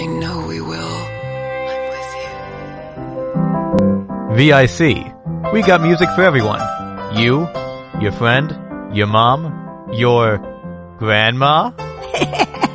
I know we will. I'm with you. VIC. We got music for everyone. You, your friend, your mom, your grandma.